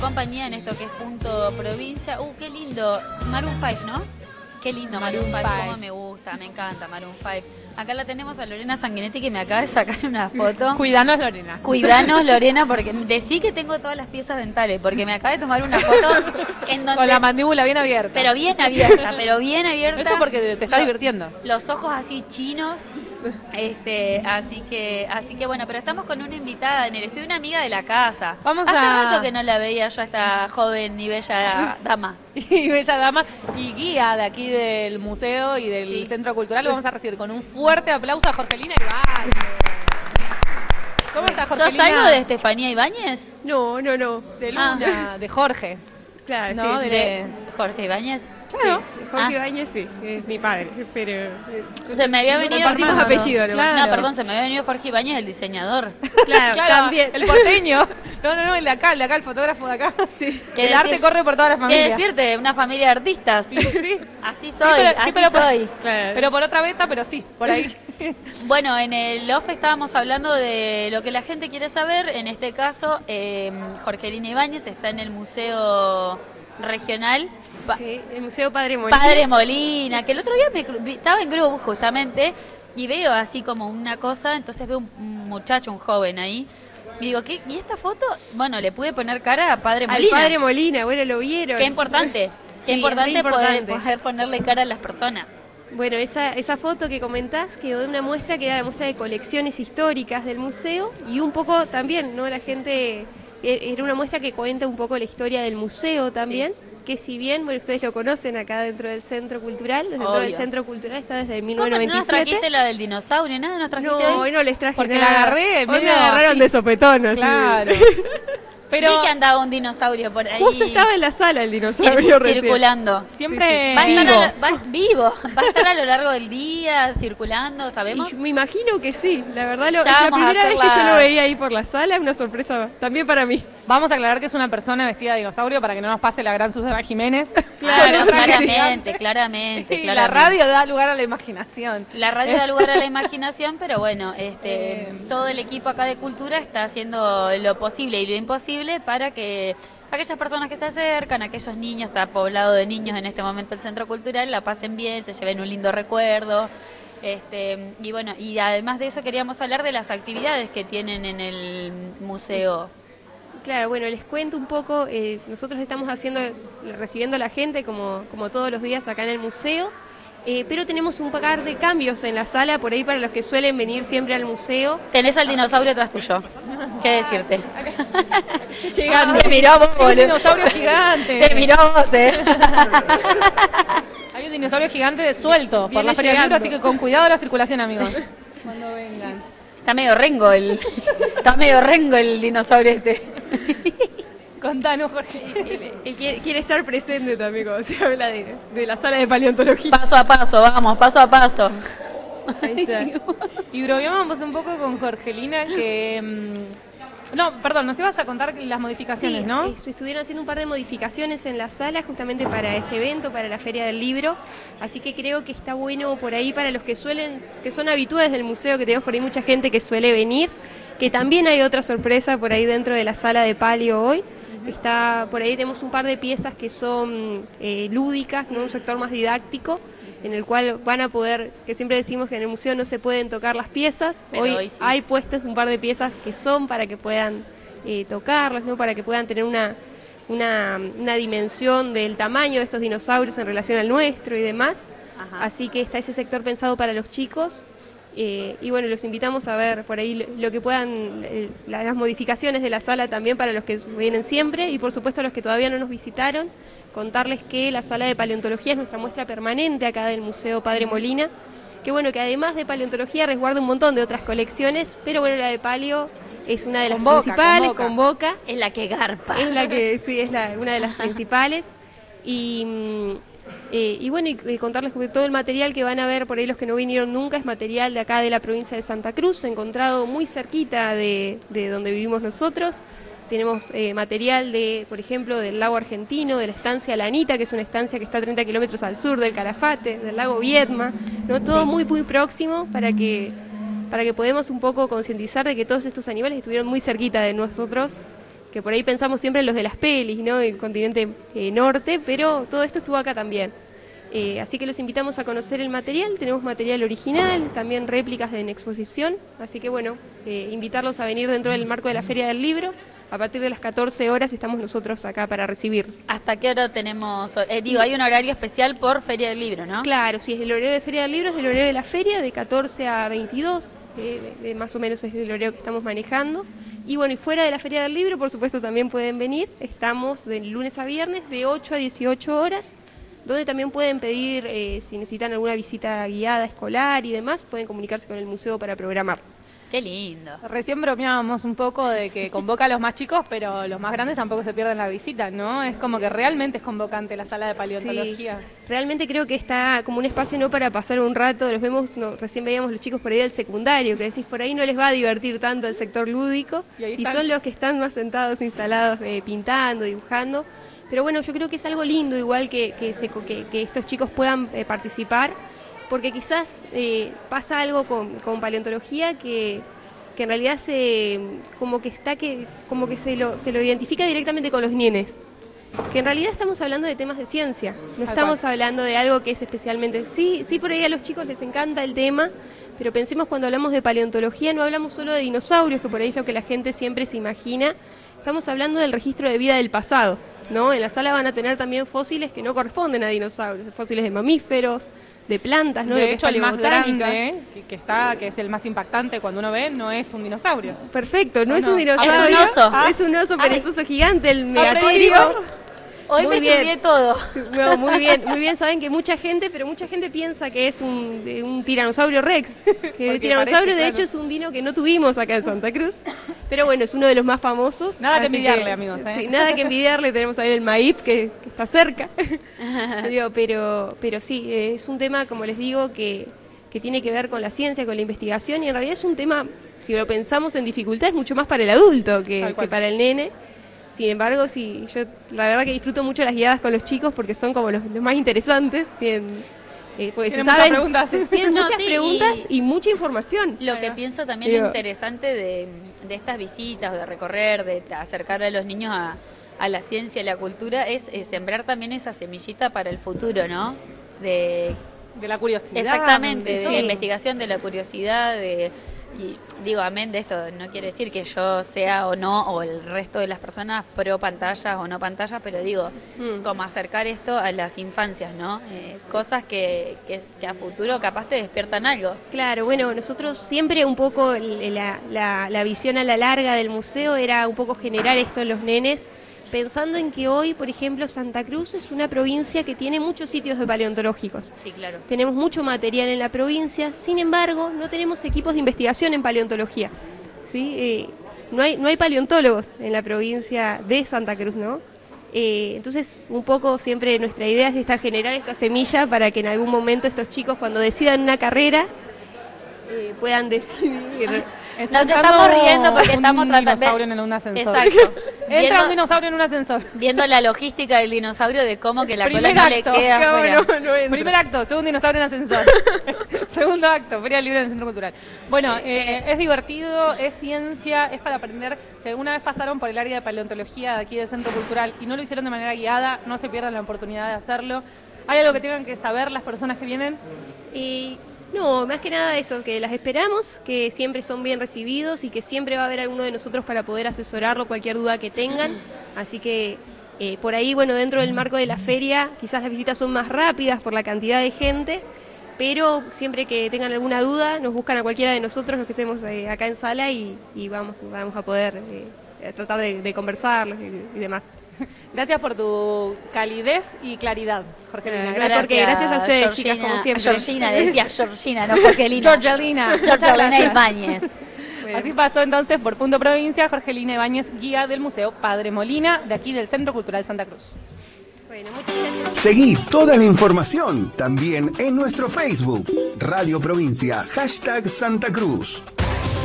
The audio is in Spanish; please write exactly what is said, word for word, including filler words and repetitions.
compañía en esto que es Punto Provincia. Uh, qué lindo. Maroon cinco, ¿no? Qué lindo Maroon cinco, cómo me gusta, me encanta Maroon cinco. Acá la tenemos a Lorena Sanguinetti, que me acaba de sacar una foto. Cuidanos, Lorena. Cuidanos, Lorena, porque decí que tengo todas las piezas dentales, porque me acaba de tomar una foto en donde... Con la mandíbula bien abierta. Pero bien abierta, pero bien abierta. Eso porque te estás divirtiendo. Los ojos así chinos. Este, así que, así que bueno, pero estamos con una invitada en el estudio, una amiga de la casa. Vamos Hace a... rato que no la veía yo a esta joven y bella dama. Y bella dama y guía de aquí del museo y del sí. Centro Cultural. Lo vamos a recibir con un fuerte aplauso a Jorgelina Ibáñez. ¿Cómo estás, Jorgelina? ¿Sos algo de Estefanía Ibáñez? No, no, no. De Luna, ah. de Jorge. Claro, ¿no? sí. De, de Jorge Ibáñez. Claro, sí, Jorge ah. Ibáñez sí, es mi padre, pero... Eh, se me había venido... Compartimos apellido, ¿no? Claro. No, perdón, se me había venido Jorge Ibáñez, el diseñador. Claro, claro, también. El porteño. No, no, no, el de acá, el de acá, el fotógrafo de acá. Sí. El decir, arte corre por todas las familias. ¿Qué decirte? Una familia de artistas. Sí, sí. Así soy, sí, pero, así sí, pero soy. Por, claro. Pero por otra beta, pero sí, por ahí. Bueno, en el off estábamos hablando de lo que la gente quiere saber. En este caso, eh, Jorgelina Ibáñez está en el Museo Regional. Sí, el Museo Padre Molina. Padre Molina, que el otro día me, estaba en grupo justamente y veo así como una cosa, entonces veo un muchacho, un joven ahí. Y digo, ¿qué? ¿Y esta foto? Bueno, le pude poner cara a Padre Molina. Al Padre Molina, bueno, lo vieron. Qué importante, qué sí, importante, importante. Poder, poder ponerle cara a las personas. Bueno, esa, esa foto que comentás quedó de una muestra que era la muestra de colecciones históricas del museo y un poco también, ¿no? La gente, era una muestra que cuenta un poco la historia del museo también. Sí. Que si bien, bueno, ustedes lo conocen acá dentro del Centro Cultural, dentro Obvio. del Centro Cultural está desde mil novecientos noventa y siete. ¿No nos trajiste la del dinosaurio? ¿Nada nos trajiste No, ahí? hoy no les traje porque nada. La agarré, hoy me agarraron así. De sopetón, así. Claro. Pero vi que andaba un dinosaurio por ahí. Justo estaba en la sala el dinosaurio Cir recién. Circulando. Siempre sí, sí. Va a vivo. Estar a, va, vivo. Va a estar a lo largo del día circulando, ¿sabemos? Y me imagino que sí. La verdad, lo, la primera vez la... que yo lo veía ahí por la sala, una sorpresa también para mí. Vamos a aclarar que es una persona vestida de dinosaurio para que no nos pase la gran Susana Jiménez. Claro, claramente, claramente, claramente. La radio da lugar a la imaginación. La radio da lugar a la imaginación, pero bueno, este, eh. todo el equipo acá de Cultura está haciendo lo posible y lo imposible para que aquellas personas que se acercan, aquellos niños, está poblado de niños en este momento el Centro Cultural, la pasen bien, se lleven un lindo recuerdo. Este, y bueno, y además de eso queríamos hablar de las actividades que tienen en el museo. Claro, bueno, les cuento un poco, eh, nosotros estamos haciendo, recibiendo a la gente como, como todos los días acá en el museo, eh, pero tenemos un par de cambios en la sala, por ahí para los que suelen venir siempre al museo. Tenés al dinosaurio atrás tuyo, ¿qué decirte? Llegando. Te miró vos, boludo. Un dinosaurio gigante. Te miró vos, eh. Hay un dinosaurio gigante de suelto por la Feria del Libro, así que con cuidado la circulación, amigos. Cuando vengan. Está medio rengo el, está medio rengo el dinosaurio este. Contanos, Jorge. Él, él quiere, quiere estar presente también cuando se habla de, de la sala de paleontología. Paso a paso, vamos, paso a paso. Ahí está. Y bromeábamos un poco con Jorgelina que... Mmm, no, perdón, nos ibas a contar las modificaciones, sí, ¿no? Eh, estuvieron haciendo un par de modificaciones en la sala justamente para este evento, para la Feria del Libro. Así que creo que está bueno por ahí para los que suelen, que son habituales del museo, que tenemos por ahí mucha gente que suele venir, que también hay otra sorpresa por ahí dentro de la sala de palio hoy. Está, por ahí tenemos un par de piezas que son eh, lúdicas, ¿no? Un sector más didáctico, en el cual van a poder, que siempre decimos que en el museo no se pueden tocar las piezas, hoy, hoy sí. Hay puestas un par de piezas que son para que puedan eh, tocarlas, ¿no? Para que puedan tener una, una, una dimensión del tamaño de estos dinosaurios en relación al nuestro y demás. Ajá. Así que está ese sector pensado para los chicos. Eh, y bueno, los invitamos a ver por ahí lo que puedan, eh, las modificaciones de la sala también para los que vienen siempre y por supuesto los que todavía no nos visitaron, contarles que la sala de paleontología es nuestra muestra permanente acá del Museo Padre Molina, que bueno, que además de paleontología resguarda un montón de otras colecciones, pero bueno, la de paleo es una de las convoca, principales, convoca. convoca, es la que garpa. Es la que, sí, es la, una de las principales y... Eh, y bueno, y, y contarles que todo el material que van a ver por ahí los que no vinieron nunca es material de acá de la provincia de Santa Cruz, encontrado muy cerquita de, de donde vivimos nosotros. Tenemos eh, material de, por ejemplo, del lago argentino, de la estancia La Anita, que es una estancia que está a treinta kilómetros al sur del Calafate, del lago Viedma, ¿no? Todo muy muy próximo para que, para que podamos un poco concientizar de que todos estos animales estuvieron muy cerquita de nosotros que por ahí pensamos siempre en los de las pelis, ¿no? El continente eh, norte, pero todo esto estuvo acá también. Eh, así que los invitamos a conocer el material, tenemos material original, también réplicas en exposición, así que bueno, eh, invitarlos a venir dentro del marco de la Feria del Libro. A partir de las catorce horas estamos nosotros acá para recibirlos. ¿Hasta qué hora tenemos? Eh, digo, hay un horario especial por Feria del Libro, ¿no? Claro, sí, es el horario de Feria del Libro, es el horario de la feria, de catorce a veintidós, eh, de, de más o menos es el horario que estamos manejando. Y bueno, y fuera de la Feria del Libro, por supuesto, también pueden venir. Estamos de lunes a viernes, de ocho a dieciocho horas, donde también pueden pedir, eh, si necesitan alguna visita guiada escolar y demás, pueden comunicarse con el museo para programar. Qué lindo. Recién bromeábamos un poco de que convoca a los más chicos, pero los más grandes tampoco se pierden la visita, ¿no? Es como que realmente es convocante la sala de paleontología. Sí, realmente creo que está como un espacio no para pasar un rato, los vemos, no, recién veíamos los chicos por ahí del secundario, que decís por ahí no les va a divertir tanto el sector lúdico, y, y son los que están más sentados, instalados, eh, pintando, dibujando. Pero bueno, yo creo que es algo lindo igual que, que, se, que, que estos chicos puedan eh, participar, porque quizás eh, pasa algo con, con paleontología que, que en realidad se como que está que como que se lo, se lo identifica directamente con los nenes. Que en realidad estamos hablando de temas de ciencia, no estamos hablando de algo que es especialmente... Sí, sí, por ahí a los chicos les encanta el tema, pero pensemos cuando hablamos de paleontología no hablamos solo de dinosaurios, que por ahí es lo que la gente siempre se imagina, estamos hablando del registro de vida del pasado, ¿no? En la sala van a tener también fósiles que no corresponden a dinosaurios, fósiles de mamíferos, de plantas, ¿no? De hecho, el más grande, que, que está, que es el más impactante cuando uno ve, no es un dinosaurio. Perfecto, no, no es no. un dinosaurio. Es un oso. Ah, es un oso perezoso Ay. gigante, el megaterio. Hoy Muy me bien. estudié todo. No, muy bien, muy bien. Saben que mucha gente, pero mucha gente piensa que es un, de un tiranosaurio rex. Que el tiranosaurio, parece, de claro. hecho, es un dino que no tuvimos acá en Santa Cruz. Pero bueno, es uno de los más famosos. Nada que así envidiarle, amigos, ¿eh? Sí, nada que envidiarle. Tenemos ahí el Maip, que, que está cerca. Digo, pero, pero sí, es un tema, como les digo, que, que tiene que ver con la ciencia, con la investigación. Y en realidad es un tema, si lo pensamos en dificultad, es mucho más para el adulto que, que para el nene. Sin embargo, sí, yo la verdad que disfruto mucho las guiadas con los chicos porque son como los, los más interesantes. Tienen, eh, porque Tienen se muchas saben, preguntas. se- tienen No, muchas sí, preguntas y- y, mucha información. Lo Ahí que va. pienso también Digo- lo interesante de, de estas visitas, de recorrer, de acercar a los niños a, a la ciencia y la cultura, es, eh, sembrar también esa semillita para el futuro, ¿no? De, De la curiosidad. exactamente, de sí. la investigación, de la curiosidad, de... Y digo, amén de esto, no quiere decir que yo sea o no, o el resto de las personas pro pantallas o no pantallas, pero digo, Mm. como acercar esto a las infancias, ¿no? Eh, cosas que, que, que a futuro capaz te despiertan algo. Claro, bueno, nosotros siempre un poco el- la, la- la visión a la larga del museo era un poco generar esto en los nenes, pensando en que hoy, por ejemplo, Santa Cruz es una provincia que tiene muchos sitios de paleontológicos. Sí, claro. Tenemos mucho material en la provincia, sin embargo, no tenemos equipos de investigación en paleontología. ¿Sí? Eh, no hay, no hay paleontólogos en la provincia de Santa Cruz, ¿no? Eh, entonces, un poco siempre nuestra idea es esta, generar esta semilla para que en algún momento estos chicos, cuando decidan una carrera, eh, puedan decidir. Nos estamos riendo porque estamos un tratando... dinosaurio en un ascensor. Exacto. Entra Viendo- un dinosaurio en un ascensor. Viendo la logística del dinosaurio de cómo que la Primer cola no le acto. queda No, afuera. no, no entra. Primer acto, segundo dinosaurio en ascensor. Segundo acto, Feria Libre en el Centro Cultural. Bueno, eh, es divertido, es ciencia, es para aprender. Si alguna vez pasaron por el área de paleontología de aquí del Centro Cultural y no lo hicieron de manera guiada, no se pierdan la oportunidad de hacerlo. ¿Hay algo que tengan que saber las personas que vienen? Y no, más que nada eso, que las esperamos, que siempre son bien recibidos y que siempre va a haber alguno de nosotros para poder asesorarlo, cualquier duda que tengan. Así que eh, por ahí, bueno, dentro del marco de la feria, quizás las visitas son más rápidas por la cantidad de gente, pero siempre que tengan alguna duda, nos buscan a cualquiera de nosotros, los que estemos eh, acá en sala, y, y vamos, vamos a poder eh, tratar de, de conversarlos y, y demás. Gracias por tu calidez y claridad, Jorgelina. Eh, Gracias. porque gracias a ustedes, Georgina, chicas, como siempre. Georgina, decía Georgina, no Jorgelina. Georgelina. Georgelina Ibáñez. Así pasó entonces por Punto Provincia, Jorgelina Ibáñez, guía del Museo Padre Molina, de aquí del Centro Cultural Santa Cruz. Bueno, muchas gracias. Seguí toda la información también en nuestro Facebook, Radio Provincia, hashtag Santa Cruz.